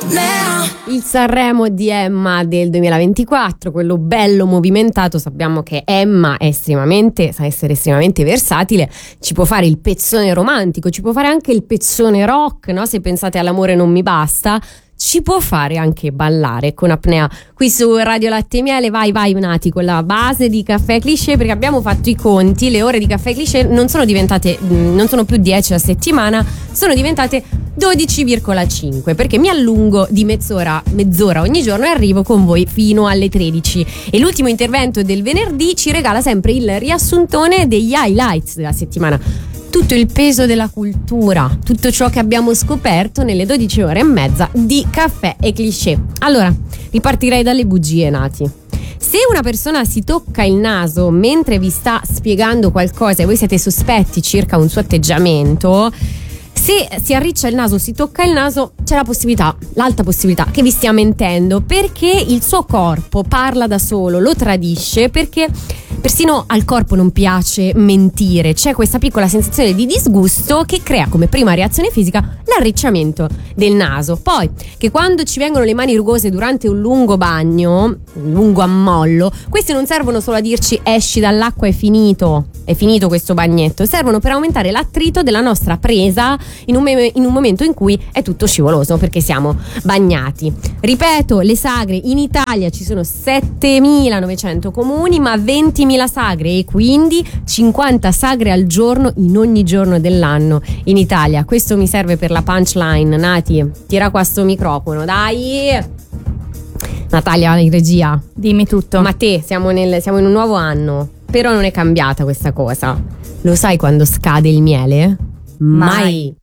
Il Sanremo di Emma del 2024, quello bello movimentato. Sappiamo che Emma sa essere estremamente versatile, ci può fare il pezzone romantico, ci può fare anche il pezzone rock, no? Se pensate all'amore non mi basta, ci può fare anche ballare con apnea. Qui su Radio Latte e Miele, vai Nati, con la base di Caffè Cliché, perché abbiamo fatto i conti, le ore di Caffè Cliché non sono più 10 a settimana, sono diventate 12,5, perché mi allungo di mezz'ora ogni giorno e arrivo con voi fino alle 13. E l'ultimo intervento del venerdì ci regala sempre il riassuntone degli highlights della settimana. Tutto il peso della cultura, tutto ciò che abbiamo scoperto nelle 12 ore e mezza di Caffè e Cliché. Allora, ripartirei dalle bugie, Nati. Se una persona si tocca il naso mentre vi sta spiegando qualcosa e voi siete sospetti circa un suo atteggiamento, se si arriccia il naso, si tocca il naso, c'è l'alta possibilità che vi stia mentendo, perché il suo corpo parla da solo, lo tradisce, perché persino al corpo non piace mentire. C'è questa piccola sensazione di disgusto che crea come prima reazione fisica l'arricciamento del naso. Poi, che quando ci vengono le mani rugose durante un lungo bagno, un lungo ammollo, questi non servono solo a dirci esci dall'acqua, è finito questo bagnetto, servono per aumentare l'attrito della nostra presa in un momento in cui è tutto scivoloso perché siamo bagnati. Ripeto, le sagre in Italia ci sono 7.900 comuni ma 20.000 sagre, e quindi 50 sagre al giorno in ogni giorno dell'anno in Italia. Questo mi serve per la punchline. Nati, tira qua sto microfono, dai. Natalia in regia, dimmi tutto. Ma te, siamo in un nuovo anno, però non è cambiata questa cosa. Lo sai quando scade il miele? Mai.